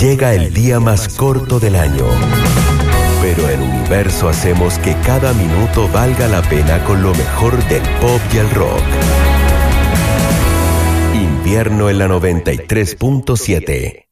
Llega el día más corto del año, pero en Universo hacemos que cada minuto valga la pena con lo mejor del pop y el rock. Invierno en la 93.7.